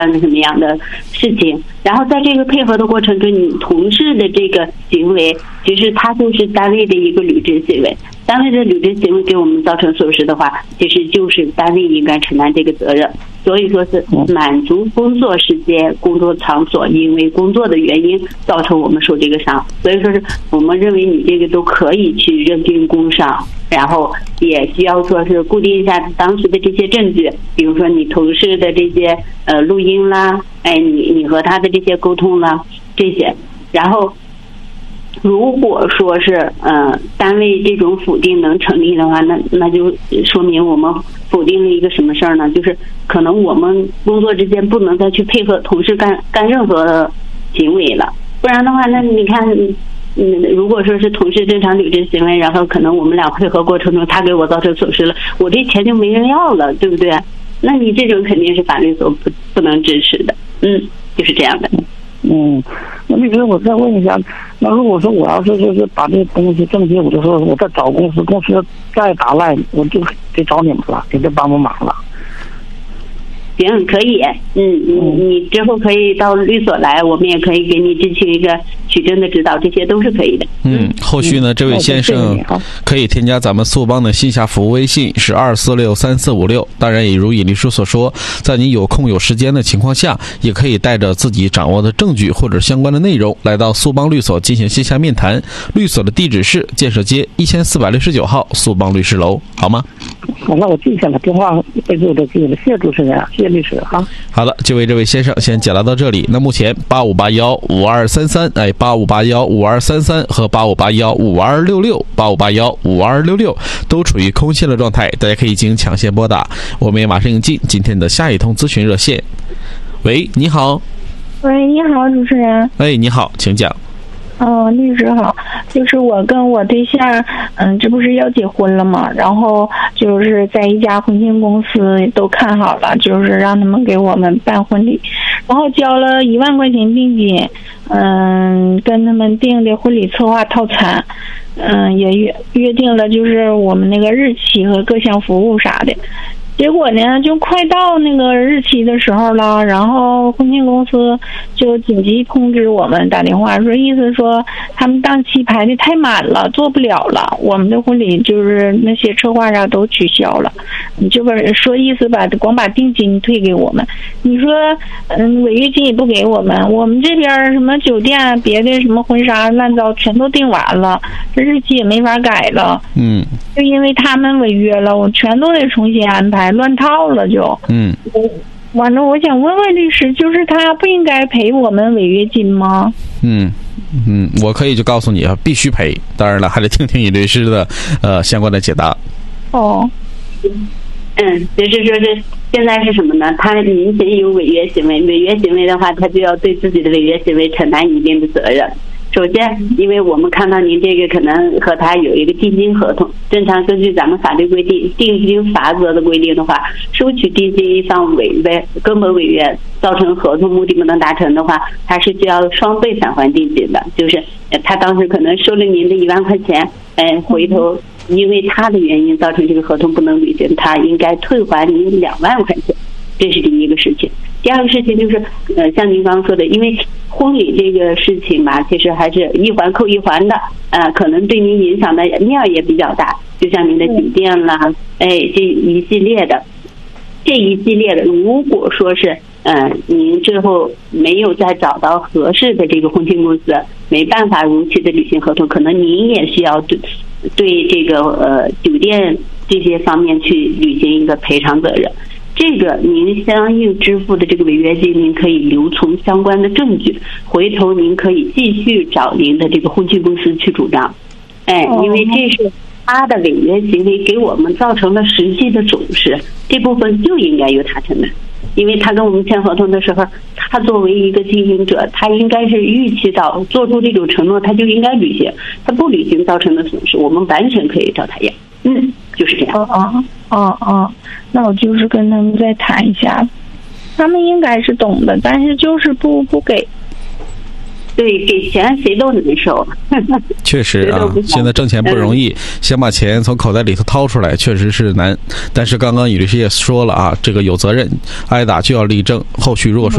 什么样的事情，然后在这个配合的过程中，你同事的这个行为，其实它就是单位的一个履职行为。单位的履职行为给我们造成损失的话，其实就是单位应该承担这个责任。所以说是满足工作时间、工作场所因为工作的原因造成我们受这个伤，所以说是我们认为你这个都可以去认定工伤，然后也需要说是固定一下当时的这些证据，比如说你同事的这些录音啦，你和他的这些沟通啦这些，然后如果说是单位这种否定能成立的话，那就说明我们否定了一个什么事儿呢？就是可能我们工作之间不能再去配合同事干任何行为了，不然的话，那你看，如果说是同事正常履职行为，然后可能我们俩配合过程中，他给我造成损失了，我这钱就没人要了，对不对？那你这种肯定是法律所不能支持的，就是这样的。 那律师，我再问一下，那如果说我要是就是把这东西证明，我就说我再找公司再打赖，我就得找你们了，你得帮帮忙了。 行，可以，你之后可以到律所来，我们也可以给你进行一个取证的指导，这些都是可以的。 后续呢，这位先生可以添加咱们速帮的线下服务微信是2463456。当然，也如尹律师所说，在你有空有时间的情况下，也可以带着自己掌握的证据或者相关的内容，来到速帮律所进行线下面谈。律所的地址是建设街1469号速帮律师楼，好吗？ 好，那我记下了，电话备注都记了，谢谢主持人，谢谢律师啊。 好的，就为这位先生先解答到这里。那目前85815233，85815233和85815266，85815266都处于空线的状态，大家可以进行抢先拨打。我们也马上迎进今天的下一通咨询热线。喂，你好。 喂，你好，主持人。 你好，请讲。 律师好，就是我跟我对象，这不是要结婚了吗？然后就是在一家婚庆公司都看好了，就是让他们给我们办婚礼，然后交了1万块钱定金，跟他们订的婚礼策划套餐，也约定了就是我们那个日期和各项服务啥的。结果呢，就快到那个日期的时候了，然后婚庆公司就紧急通知我们，打电话说，意思说他们档期排的太满了，做不了了，我们的婚礼就是那些策划啥都取消了。你就说意思吧，光把定金退给我们。你说，违约金也不给我们，我们这边什么酒店、别的什么婚纱乱糟全都订完了，这日期也没法改了。就因为他们违约了，我全都得重新安排。乱套了就，完了，我想问问律师，就是他不应该赔我们违约金吗？ 我可以就告诉你啊，必须赔。当然了，还得听听尹律师的相关的解答。 就是说是现在是什么呢？他明显有违约行为，违约行为的话，他就要对自己的违约行为承担一定的责任。首先，因为我们看到您这个可能和他有一个定金合同，正常根据咱们法律规定，定金罚则的规定的话，收取定金一方根本违约，造成合同目的不能达成的话，他是需要双倍返还定金的。就是他当时可能收了您的1万块钱，回头因为他的原因造成这个合同不能履行，他应该退还您2万块钱，这是第一个事情。第二个事情就是，像您刚刚说的，因为婚礼这个事情吧，其实还是一环扣一环的，可能对您影响的面也比较大，就像您的酒店啦，这一系列的，如果说是，您之后没有再找到合适的这个婚庆公司，没办法如期的履行合同，可能您也需要对这个酒店这些方面去履行一个赔偿责任。这个您相应支付的这个违约金，您可以留存相关的证据，回头您可以继续找您的这个婚庆公司去主张。因为这是他的违约行为给我们造成了实际的损失，这部分就应该由他承担。因为他跟我们签合同的时候，他作为一个经营者，他应该是预期到做出这种承诺，他就应该履行。他不履行造成的损失，我们完全可以找他要。就是这样。 那我就是跟他们再谈一下，他们应该是懂的，但是就是不给。 对，给钱谁都难受。 确实啊，现在挣钱不容易，想把钱从口袋里头掏出来确实是难。但是刚刚尹律师也说了啊，这个有责任，挨打就要立正。后续如果说